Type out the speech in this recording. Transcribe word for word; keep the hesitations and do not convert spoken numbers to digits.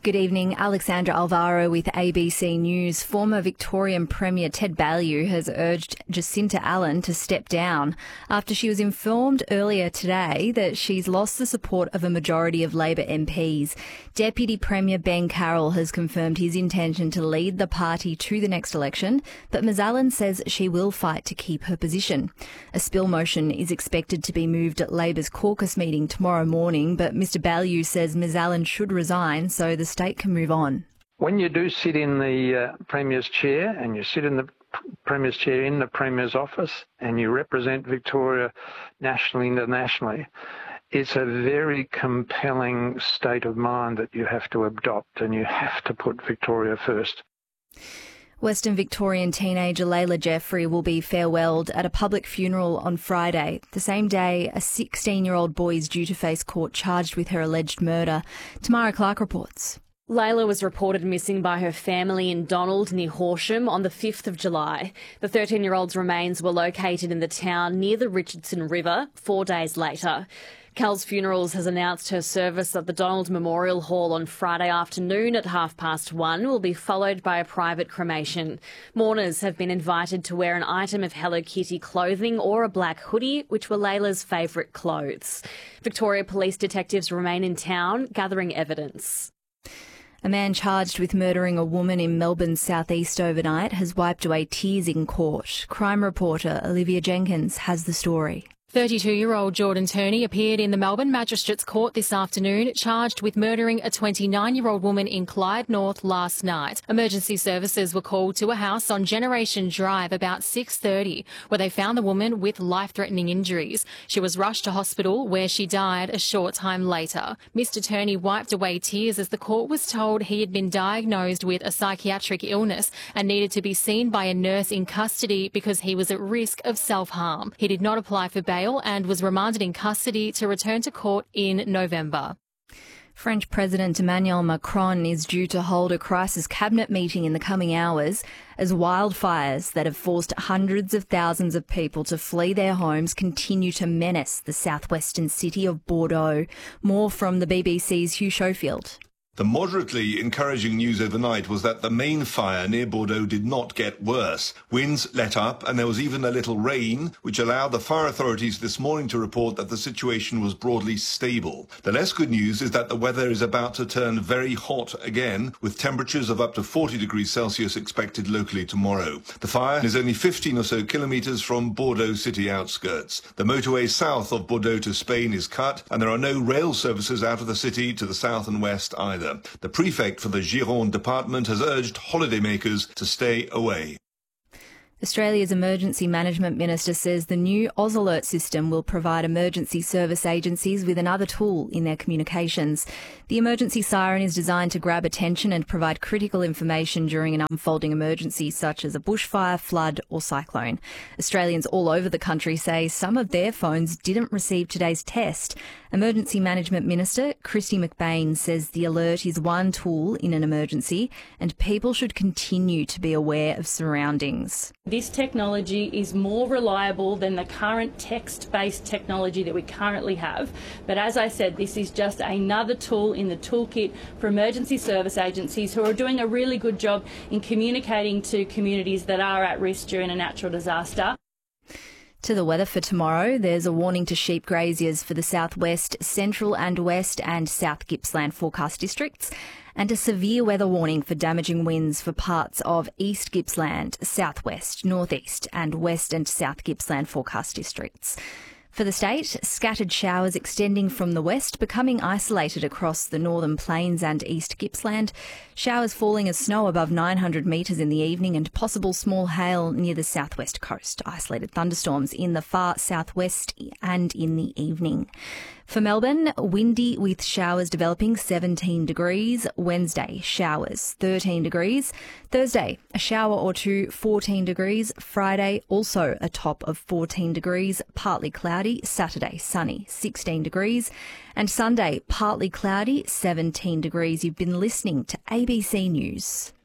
Good evening. Alexandra Alvaro with A B C News. Former Victorian Premier Ted Baillieu has urged Jacinta Allan to step down after she was informed earlier today that she's lost the support of a majority of Labor M Ps. Deputy Premier Ben Carroll has confirmed his intention to lead the party to the next election, but Ms Allan says she will fight to keep her position. A spill motion is expected to be moved at Labor's caucus meeting tomorrow morning, but Mr Baillieu says Ms Allan should resign so the state can move on. When you do sit in the uh, Premier's chair and you sit in the Premier's chair in the Premier's office and you represent Victoria nationally, internationally, it's a very compelling state of mind that you have to adopt, and you have to put Victoria first. Western Victorian teenager Layla Jeffrey will be farewelled at a public funeral on Friday. The same day, a sixteen-year-old boy is due to face court charged with her alleged murder. Tamara Clark reports. Layla was reported missing by her family in Donald near Horsham on the fifth of July. The thirteen-year-old's remains were located in the town near the Richardson River four days later. Cal's Funerals has announced her service at the Donald Memorial Hall on Friday afternoon at half past one will be followed by a private cremation. Mourners have been invited to wear an item of Hello Kitty clothing or a black hoodie, which were Layla's favourite clothes. Victoria Police detectives remain in town gathering evidence. A man charged with murdering a woman in Melbourne's southeast overnight has wiped away tears in court. Crime reporter Olivia Jenkins has the story. thirty-two-year-old Jordan Turney appeared in the Melbourne Magistrates Court this afternoon, charged with murdering a twenty-nine-year-old woman in Clyde North last night. Emergency services were called to a house on Generation Drive about six thirty, where they found the woman with life-threatening injuries. She was rushed to hospital, where she died a short time later. Mister Turney wiped away tears as the court was told he had been diagnosed with a psychiatric illness and needed to be seen by a nurse in custody because he was at risk of self-harm. He did not apply for bail and was remanded in custody to return to court in November. French President Emmanuel Macron is due to hold a crisis cabinet meeting in the coming hours as wildfires that have forced hundreds of thousands of people to flee their homes continue to menace the southwestern city of Bordeaux. More from the B B C's Hugh Schofield. The moderately encouraging news overnight was that the main fire near Bordeaux did not get worse. Winds let up and there was even a little rain, which allowed the fire authorities this morning to report that the situation was broadly stable. The less good news is that the weather is about to turn very hot again, with temperatures of up to forty degrees Celsius expected locally tomorrow. The fire is only fifteen or so kilometres from Bordeaux city outskirts. The motorway south of Bordeaux to Spain is cut, and there are no rail services out of the city to the south and west either. The prefect for the Gironde department has urged holidaymakers to stay away. Australia's Emergency Management Minister says the new AusAlert system will provide emergency service agencies with another tool in their communications. The emergency siren is designed to grab attention and provide critical information during an unfolding emergency such as a bushfire, flood or cyclone. Australians all over the country say some of their phones didn't receive today's test. Emergency Management Minister Kristy McBain says the alert is one tool in an emergency and people should continue to be aware of surroundings. This technology is more reliable than the current text-based technology that we currently have. But as I said, this is just another tool in the toolkit for emergency service agencies who are doing a really good job in communicating to communities that are at risk during a natural disaster. To the weather for tomorrow, there's a warning to sheep graziers for the southwest, central and west and south Gippsland forecast districts, and a severe weather warning for damaging winds for parts of East Gippsland, southwest, northeast and west and south Gippsland forecast districts. For the state, scattered showers extending from the west, becoming isolated across the northern plains and East Gippsland. Showers falling as snow above nine hundred metres in the evening and possible small hail near the southwest coast. Isolated thunderstorms in the far southwest and in the evening. For Melbourne, windy with showers developing, seventeen degrees. Wednesday, showers, thirteen degrees. Thursday, a shower or two, fourteen degrees. Friday, also a top of fourteen degrees, partly cloudy. Saturday, sunny, sixteen degrees. And Sunday, partly cloudy, seventeen degrees. You've been listening to A B C News.